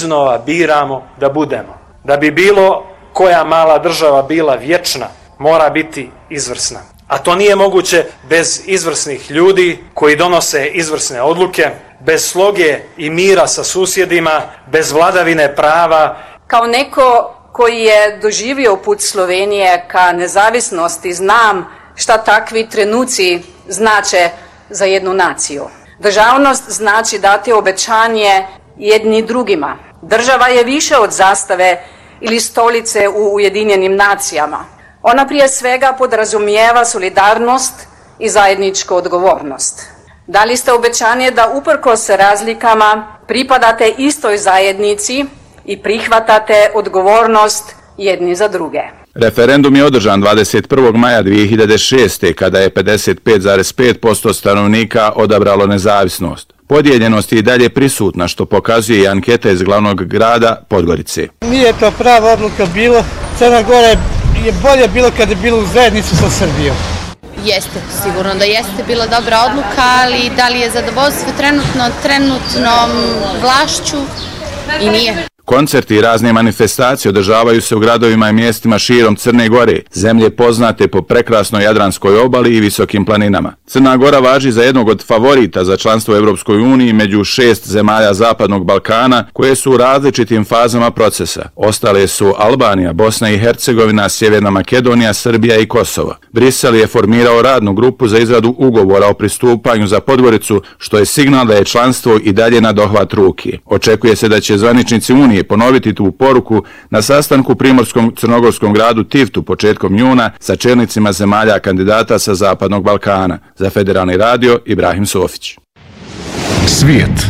iznova biramo da budemo. Da bi bilo koja mala država bila vječna, mora biti izvrsna. A to nije moguće bez izvrsnih ljudi koji donose izvrsne odluke, bez sloge i mira sa susjedima, bez vladavine prava. Kao neko koji je doživio put Slovenije ka nezavisnosti, znam šta takvi trenuci znače za jednu naciju. Državnost znači dati obećanje jedni drugima. Država je više od zastave ili stolice u Ujedinjenim nacijama. Ona prije svega podrazumijeva solidarnost i zajedničku odgovornost. Dali ste obećanje da uprkos razlikama pripadate istoj zajednici i prihvatate odgovornost jedni za druge. Referendum je održan 21. maja 2006. kada je 55,5% stanovnika odabralo nezavisnost. Podijeljenost je i dalje prisutna, što pokazuje i anketa iz glavnog grada Podgorice. Nije to prava odluka bilo. Crna Gora je bolje bilo kad je bilo u zajednicu sa Srbijom. Jeste, sigurno da jeste bila dobra odluka, ali da li je zadovoljstvo trenutnom vlašću i nije. Koncerti i razne manifestacije održavaju se u gradovima i mjestima širom Crne Gore, zemlje poznate po prekrasnoj Jadranskoj obali i visokim planinama. Crna Gora važi za jednog od favorita za članstvo u Europskoj uniji među 6 zemalja Zapadnog Balkana koje su u različitim fazama procesa. Ostale su Albanija, Bosna i Hercegovina, Sjeverna Makedonija, Srbija i Kosovo. Brisel je formirao radnu grupu za izradu ugovora o pristupanju za Podgoricu, što je signal da je članstvo i dalje na dohvat ruke. Očekuje se da će zvaničnici Unije ponoviti tu poruku na sastanku u primorskom crnogorskom gradu Tivtu početkom juna sa čelnicima zemalja kandidata sa Zapadnog Balkana. Za Federalni radio, Ibrahim Sofić. Svijet.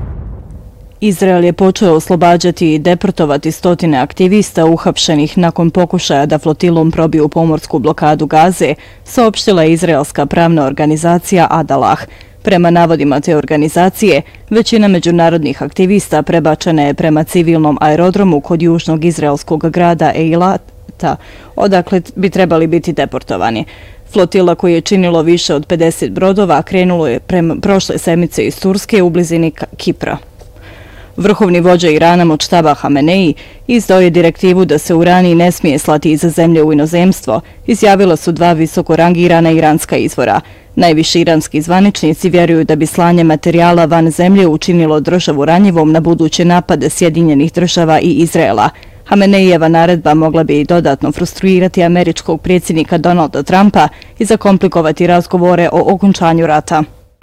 Izrael je počeo oslobađati i deportovati stotine aktivista uhapšenih nakon pokušaja da flotilom probiju pomorsku blokadu Gaze, saopštila je izraelska pravna organizacija Adalah. Prema navodima te organizacije, većina međunarodnih aktivista prebačena je prema civilnom aerodromu kod južnog izraelskog grada Eilata, odakle bi trebali biti deportovani. Flotila koji je činilo više od 50 brodova krenulo je prema prošle sedmice iz Turske u blizini Kipra. Vrhovni vođa Irana Modžtaba Hamenei izdao je direktivu da se urani ne smije slati iz zemlje u inozemstvo, izjavila su dva visoko rangirana iranska izvora. Najviši iranski zvaničnici vjeruju da bi slanje materijala van zemlje učinilo državu ranjivom na buduće napade Sjedinjenih država i Izraela. Hameneijeva naredba mogla bi i dodatno frustrirati američkog predsjednika Donalda Trumpa i zakomplikovati razgovore o okončanju rata.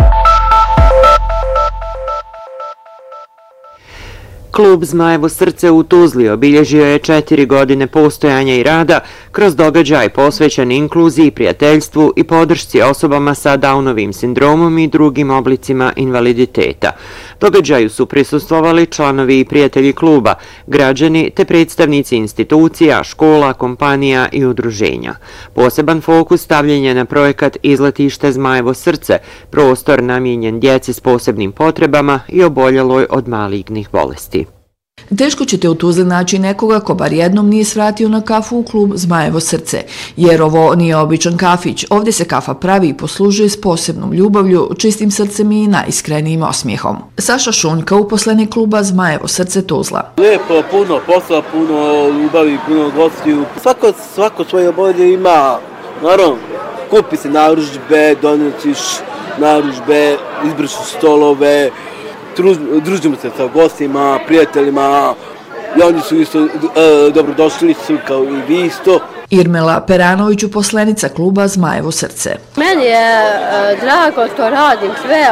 Klub Zmajevo srce u Tuzli obilježio je 4 godine postojanja i rada kroz događaj posvećen inkluziji, prijateljstvu i podršci osobama sa Downovim sindromom i drugim oblicima invaliditeta. Događaju su prisustvovali članovi i prijatelji kluba, građani te predstavnici institucija, škola, kompanija i udruženja. Poseban fokus stavljen je na projekat Izletište Zmajevo srce, prostor namijenjen djeci s posebnim potrebama i oboljeloj od malignih bolesti. Teško ćete u Tuzli naći nekoga ko bar jednom nije svratio na kafu u klub Zmajevo srce, jer ovo nije običan kafić. Ovdje se kafa pravi i poslužuje s posebnom ljubavlju, čistim srcem i najiskrenijim osmijehom. Saša Šunjka, uposlenik kluba Zmajevo srce Tuzla. Lijepo, puno posla, puno ljubavi, puno gostiju. Svako svoje obolje ima, naravno, kupi se narudžbe, donosiš narudžbe, izbrišu stolove, družimo se sa gostima, prijateljima i oni su isto dobrodošli su kao i vi isto. Irmela Peranović, uposlenica kluba Zmajevo srce. Meni je drago što radim sve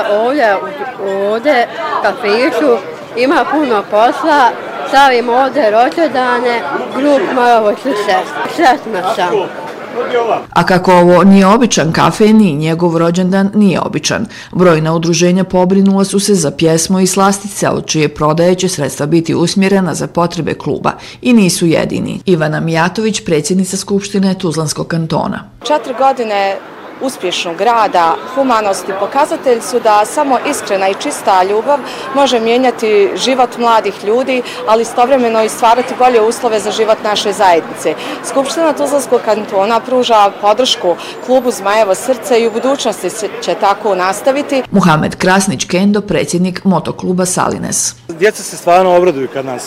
ovdje kafiću, ima puno posla, stavim ovdje rođendane, klub Zmajevo srce, sretna sam. A kako ovo nije običan kafe, ni njegov rođendan nije običan. Brojna udruženja pobrinula su se za pjesmu i slastice, od čije prodaje će sredstva biti usmjerena za potrebe kluba. I nisu jedini. Ivana Mijatović, predsjednica Skupštine Tuzlanskog kantona. 4 godine uspješnog rada, humanosti pokazatelj su da samo iskrena i čista ljubav može mijenjati život mladih ljudi, ali istovremeno i stvarati bolje uslove za život naše zajednice. Skupština Tuzlanskog kantona pruža podršku klubu Zmajevo srce i u budućnosti će tako nastaviti. Muhamed Krasnić Kendo, predsjednik motokluba Salines. Djeca se stvarno obraduju kad nas